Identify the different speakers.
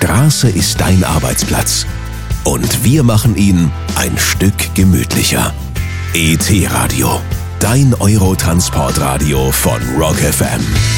Speaker 1: Straße ist dein Arbeitsplatz. Und wir machen ihn ein Stück gemütlicher. ET Radio, dein Eurotransportradio von Rock FM.